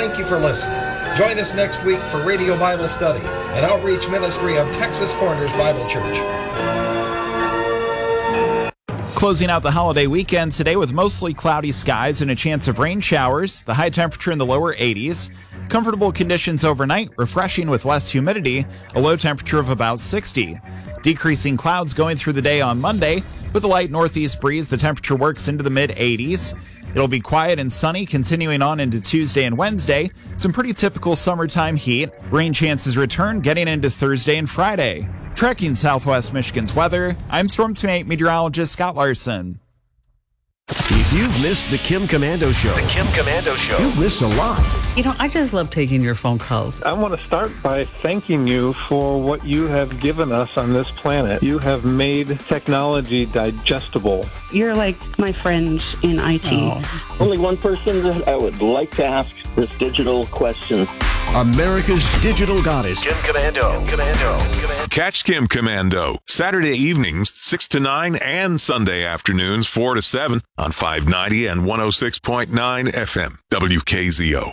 thank you for listening. Join us next week for Radio Bible Study, an outreach ministry of Texas Corners Bible Church. Closing out the holiday weekend today with mostly cloudy skies and a chance of rain showers, the high temperature in the lower 80s. Comfortable conditions overnight, refreshing with less humidity, a low temperature of about 60. Decreasing clouds going through the day on Monday. With a light northeast breeze, the temperature works into the mid-80s. It'll be quiet and sunny continuing on into Tuesday and Wednesday. Some pretty typical summertime heat. Rain chances return getting into Thursday and Friday. Tracking Southwest Michigan's weather, I'm Storm Team meteorologist Scott Larson. If you've missed the Kim Komando Show, you've missed a lot. You know, I just love taking your phone calls. I want to start by thanking you for what you have given us on this planet. You have made technology digestible. You're like my friend in IT. Oh. Only one person that I would like to ask this digital question. America's digital goddess, Kim Komando. Catch Kim Komando Saturday evenings 6 to 9 and Sunday afternoons 4 to 7 on 590 and 106.9 FM WKZO.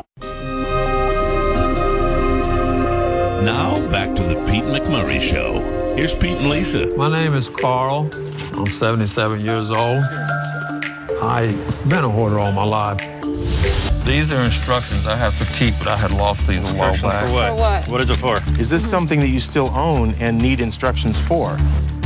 Now back to the Pete McMurray Show. Here's Pete and Lisa. My name is Carl. I'm 77 years old. I've been a hoarder all my life. These are instructions I have to keep, but I had lost these a while back. For what? For what? What is it for? Is this something that you still own and need instructions for?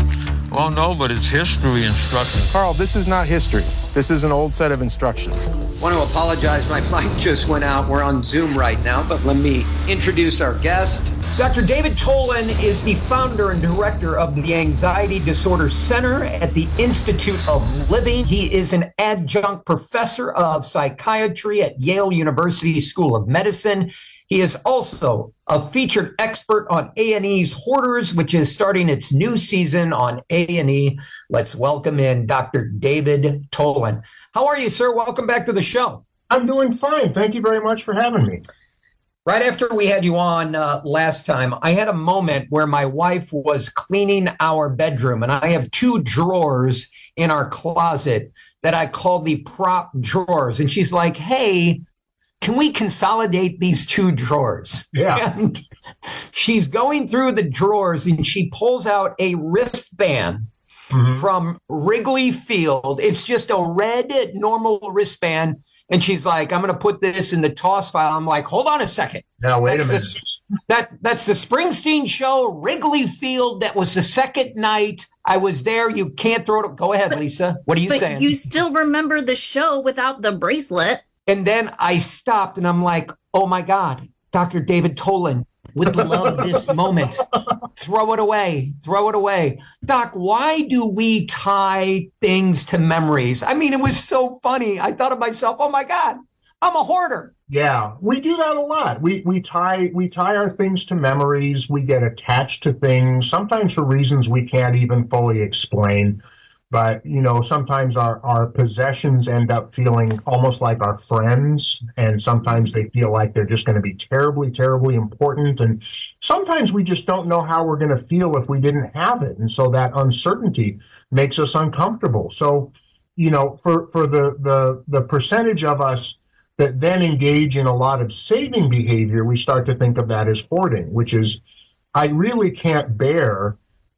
Well, no, but it's history instructions. Carl, this is not history. This is an old set of instructions. I want to apologize. My mic just went out. We're on Zoom right now, but let me introduce our guest. Dr. David Tolan is the founder and director of the Anxiety Disorder Center at the Institute of Living. He is an adjunct professor of psychiatry at Yale University School of Medicine. He is also a featured expert on A&E's Hoarders, which is starting its new season on A&E. Let's welcome in Dr. David Tolan. How are you, sir? Welcome back to the show. I'm doing fine. Thank you very much for having me. Right after we had you on last time, I had a moment where my wife was cleaning our bedroom, and I have two drawers in our closet that I call the prop drawers. And she's like, hey, can we consolidate these two drawers? Yeah. And she's going through the drawers, and she pulls out a wristband from Wrigley Field. It's just a red normal wristband. And she's like, I'm going to put this in the toss file. I'm like, hold on a second. Now, wait a minute. That's the Springsteen show, Wrigley Field. That was the second night I was there. You can't throw it. Go ahead, Lisa. What are you saying? But you still remember the show without the bracelet. And then I stopped and I'm like, oh my God, Dr. David Tolan would love this moment. Throw it away. Throw it away. Doc, why do we tie things to memories? I mean, it was so funny. I thought of myself, oh my God, I'm a hoarder. Yeah, we do that a lot. We tie our things to memories. We get attached to things, sometimes for reasons we can't even fully explain. But, you know, sometimes our possessions end up feeling almost like our friends. And sometimes they feel like they're just going to be terribly, terribly important. And sometimes we just don't know how we're going to feel if we didn't have it. And so that uncertainty makes us uncomfortable. So, you know, for the percentage of us that then engage in a lot of saving behavior, we start to think of that as hoarding, which is, I really can't bear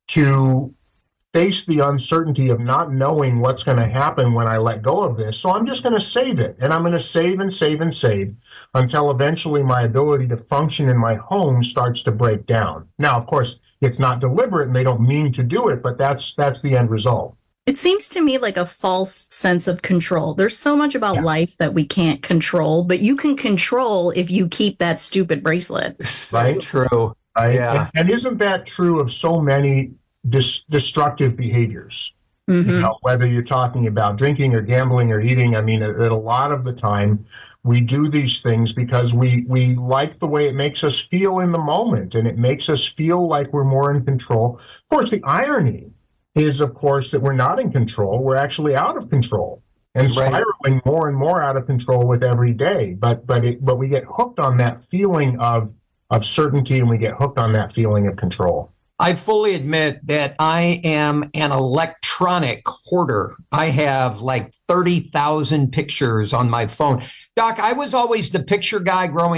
to face the uncertainty of not knowing what's going to happen when I let go of this. So I'm just going to save it. And I'm going to save and save and save until eventually my ability to function in my home starts to break down. Now, of course, it's not deliberate and they don't mean to do it, but that's the end result. It seems to me like a false sense of control. There's so much about life that we can't control, but you can control if you keep that stupid bracelet. Right? True. Yeah. And isn't that true of so many destructive behaviors? You know, whether you're talking about drinking or gambling or eating, I mean, a lot of the time we do these things because we like the way it makes us feel in the moment, and it makes us feel like we're more in control. Of course, the irony is, of course, that we're not in control. We're actually out of control and spiraling more and more out of control with every day. But we get hooked on that feeling of certainty, and we get hooked on that feeling of control. I fully admit that I am an electronic hoarder. I have like 30,000 pictures on my phone. Doc, I was always the picture guy growing